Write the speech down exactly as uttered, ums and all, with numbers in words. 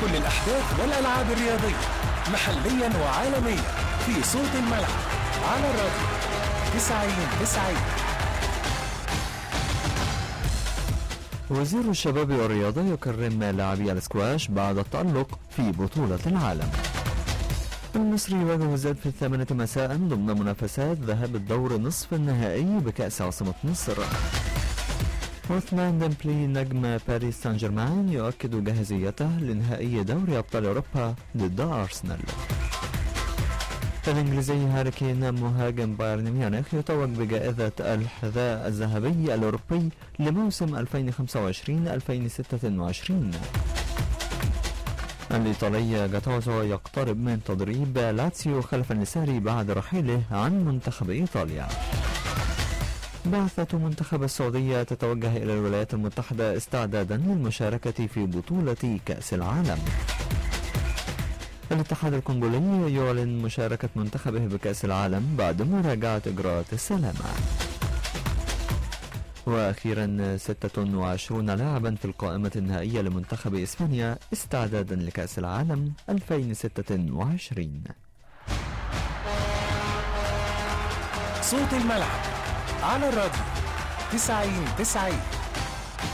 كل الأحداث والألعاب الرياضية محليا وعالميا في صوت الملعب على الراديو تسعين تسعين. وزير الشباب والرياضة يكرم لاعبي الاسكواش بعد التألق في بطولة العالم. المصري يواجه الزد في الثامنة مساء ضمن منافسات ذهاب الدور نصف النهائي بكأس عاصمة مصر. عثمان ديمبلي نجم باريس سان جيرمان يؤكد جاهزيته لنهائي دوري أبطال أوروبا ضد أرسنال. الإنجليزي هاري كين مهاجم بايرن ميونخ يتوج بجائزة الحذاء الذهبي الأوروبي لموسم ألفين وخمسة وعشرين ألفين وستة وعشرين. الإيطالي جاتوزو يقترب من تدريب لاتسيو خلف النساري بعد رحيله عن منتخب إيطاليا. بعثة منتخب السعودية تتوجه إلى الولايات المتحدة استعدادا للمشاركة في بطولة كأس العالم. الاتحاد الكونغولي يعلن مشاركة منتخبه بكأس العالم بعد مراجعة إجراءات السلامة. وأخيرا ستة وعشرين لاعبا في القائمة النهائية لمنتخب إسبانيا استعدادا لكأس العالم ألفين وستة وعشرين. صوت الملعب على الراديو تسعين تسعين.